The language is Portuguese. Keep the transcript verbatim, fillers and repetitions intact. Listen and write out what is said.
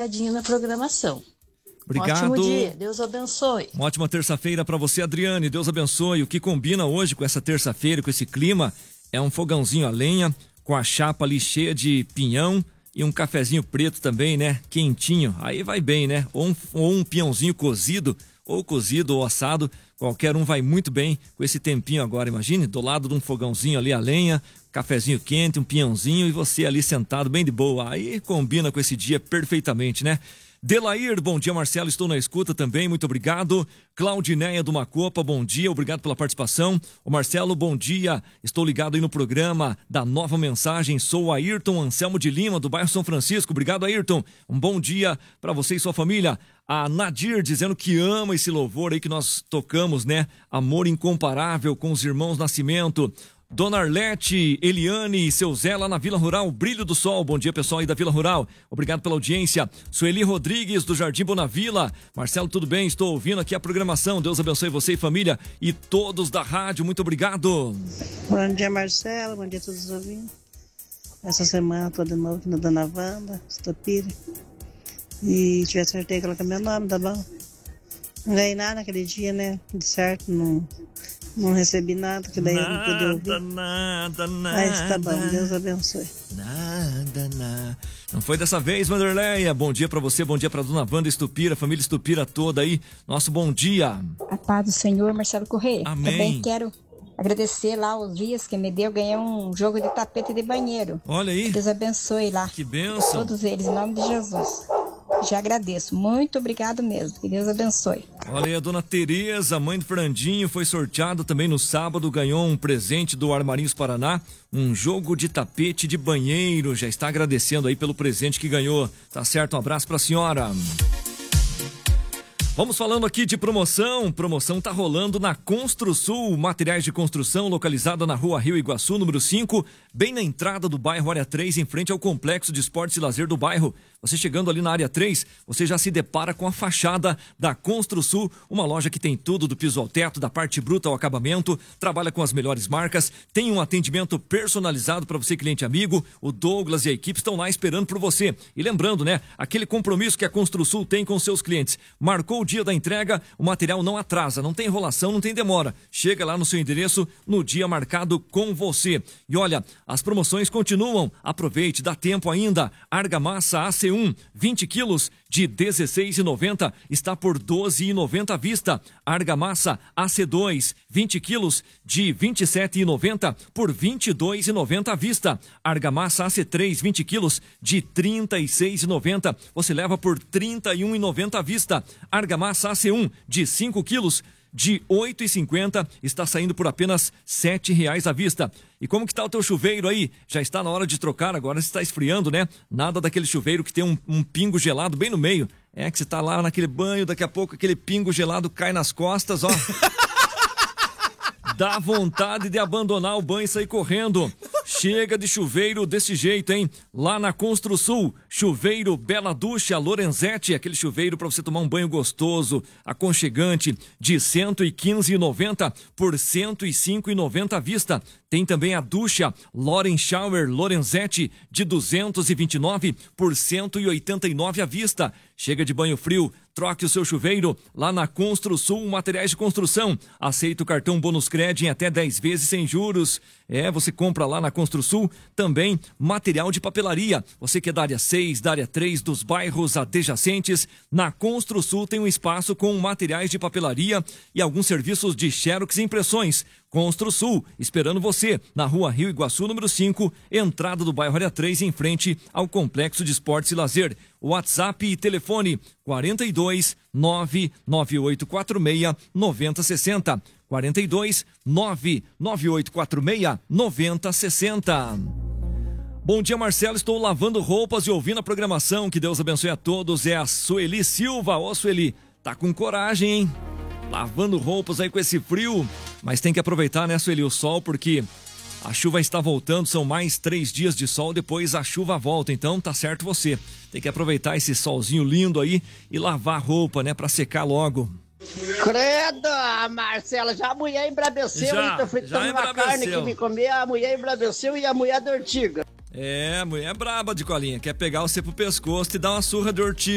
ligadinho na programação. Obrigado. Um ótimo dia, Deus abençoe. Uma ótima terça-feira para você, Adriane, Deus abençoe. O que combina hoje com essa terça-feira, com esse clima, é um fogãozinho a lenha, com a chapa ali cheia de pinhão e um cafezinho preto também, né? Quentinho, aí vai bem, né? Ou um, ou um pinhãozinho cozido, ou cozido ou assado, qualquer um vai muito bem com esse tempinho agora, imagine, do lado de um fogãozinho ali a lenha, cafezinho quente, um pinhãozinho e você ali sentado bem de boa, aí combina com esse dia perfeitamente, né? Delair, bom dia, Marcelo, estou na escuta também, muito obrigado. Claudineia do Macopa, bom dia, obrigado pela participação. O Marcelo, bom dia, estou ligado aí no programa da Nova Mensagem, sou o Ayrton Anselmo de Lima, do bairro São Francisco, obrigado, Ayrton, um bom dia para você e sua família. A Nadir dizendo que ama esse louvor aí que nós tocamos, né? Amor incomparável com os irmãos Nascimento. Dona Arlete, Eliane e seu Zé lá na Vila Rural, Brilho do Sol, bom dia pessoal aí da Vila Rural, obrigado pela audiência. Sueli Rodrigues do Jardim Bonavila, Marcelo, tudo bem? Estou ouvindo aqui a programação, Deus abençoe você e família e todos da rádio, muito obrigado. Bom dia, Marcelo, bom dia a todos os ouvintes. Essa semana estou de novo aqui na Dona Wanda, Estopira, e tive a certeza de colocar meu nome, tá bom? Não ganhei nada naquele dia, né? De certo, não... Não recebi nada, que daí nada, eu não pude ouvir. Nada, nada, Mas tá bom, Deus abençoe. Nada, nada. Não foi dessa vez, Vanderleia. Bom dia pra você, bom dia pra Dona Wanda Estupira, família Estupira toda aí. Nosso bom dia. A paz do Senhor, Marcelo Correia. Amém. Também quero agradecer lá os dias que me deu, ganhei um jogo de tapete de banheiro. Olha aí. Deus abençoe lá. Que bênção. Todos eles, em nome de Jesus. Já agradeço, muito obrigado mesmo, que Deus abençoe. Olha aí, a dona Tereza, mãe do Fernandinho, foi sorteada também no sábado, ganhou um presente do Armarinhos Paraná, um jogo de tapete de banheiro, já está agradecendo aí pelo presente que ganhou, tá certo? Um abraço pra senhora. Vamos falando aqui de promoção, promoção tá rolando na Construsul, materiais de construção localizada na rua Rio Iguaçu, número cinco, bem na entrada do bairro Área três, em frente ao complexo de esportes e lazer do bairro. Você chegando ali na Área três, você já se depara com a fachada da Construsul, uma loja que tem tudo do piso ao teto, da parte bruta ao acabamento, trabalha com as melhores marcas, tem um atendimento personalizado para você, cliente amigo. O Douglas e a equipe estão lá esperando por você. E lembrando, né, aquele compromisso que a Construsul tem com seus clientes. Marcou o dia da entrega, o material não atrasa, não tem enrolação, não tem demora. Chega lá no seu endereço no dia marcado com você. E olha, as promoções continuam. Aproveite, dá tempo ainda. Argamassa A C um, vinte quilos de dezesseis reais e noventa centavos, está por doze reais e noventa centavos à vista. Argamassa A C dois, vinte quilos de vinte e sete reais e noventa centavos por vinte e dois reais e noventa centavos à vista. Argamassa A C três, vinte quilos de trinta e seis reais e noventa centavos, você leva por trinta e um reais e noventa centavos à vista. Argamassa A C um de cinco quilos de oito reais e cinquenta centavos, está saindo por apenas sete reais à vista. E como que tá o teu chuveiro aí? Já está na hora de trocar, agora está esfriando, né? Nada daquele chuveiro que tem um, um pingo gelado bem no meio. É que você tá lá naquele banho, daqui a pouco aquele pingo gelado cai nas costas, ó. Dá vontade de abandonar o banho e sair correndo. Chega de chuveiro desse jeito, hein? Lá na Construsul, chuveiro Bela Ducha Lorenzetti, aquele chuveiro para você tomar um banho gostoso, aconchegante, de cento e quinze reais e noventa centavos por cento e cinco reais e noventa centavos à vista. Tem também a ducha Loren Shower Lorenzetti, de duzentos e vinte e nove reais por cento e oitenta e nove reais à vista. Chega de banho frio, troque o seu chuveiro lá na Construsul Materiais de Construção. Aceita o cartão Bônus Cred em até dez vezes sem juros. É, você compra lá na Construsul também material de papelaria. Você que é da área seis, da área três, dos bairros adjacentes, na Construsul tem um espaço com materiais de papelaria e alguns serviços de xerox e impressões. Construsul, esperando você na rua Rio Iguaçu, número cinco, entrada do bairro Área três, em frente ao Complexo de Esportes e Lazer. WhatsApp e telefone quarenta e dois, nove nove oito quatro seis, nove zero seis zero. quarenta e dois, nove nove oito quatro seis, nove zero seis zero. Bom dia, Marcelo, estou lavando roupas e ouvindo a programação, que Deus abençoe a todos. É a Sueli Silva. Ô Sueli, tá com coragem, hein? Lavando roupas aí com esse frio, mas tem que aproveitar, né, Sueli, o sol, porque a chuva está voltando, são mais três dias de sol, depois a chuva volta, então tá certo você. Tem que aproveitar esse solzinho lindo aí e lavar a roupa, né, pra secar logo. Credo, Marcela, já a mulher embrabeceu, já, hein? Tô fritando uma carne que me comer, a mulher embrabeceu e a mulher da Ortiga. É, a mulher é braba de colinha, quer pegar você pro pescoço e dar uma surra de Ortiga.